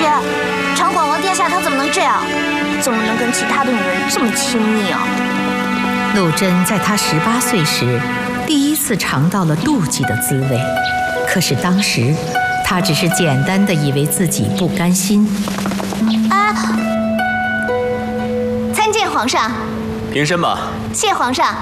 姐，长广王殿下他怎么能这样？怎么能跟其他的女人这么亲密啊？ 陆贞在她18岁时，第一次尝到了妒忌的滋味。可是当时，她只是简单的以为自己不甘心。 参见皇上。 平身吧。 谢皇上。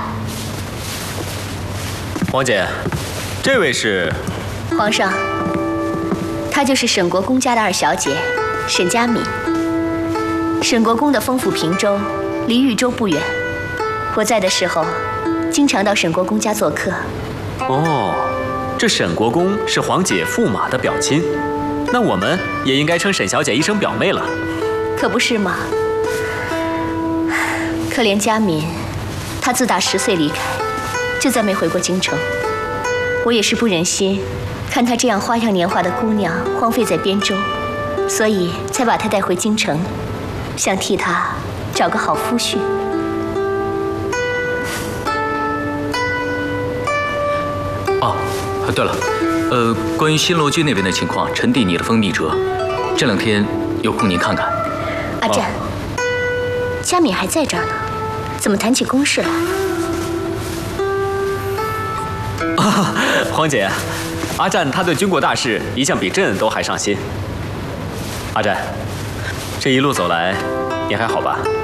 皇姐，这位是？ 皇上，她就是沈国公家的2小姐，沈佳敏。沈国公的封府平州，离豫州不远。我在的时候，经常到沈国公家做客。 哦，这沈国公是皇姐驸马的表亲，那我们也应该称沈小姐一声表妹了。 可不是吗？可怜佳敏，她自打10岁离开，就再没回过京城。我也是不忍心看她这样花样年华的姑娘荒废在边州，所以才把她带回京城，想替她找个好夫婿。 哦，对了，关于新罗郡那边的情况，臣弟拟了封密折，这2天有空您看看。 阿战，佳敏还在这儿呢，怎么谈起公事来？ 皇姐，阿战他对军国大事一向比朕都还上心。阿战，这一路走来，你还好吧？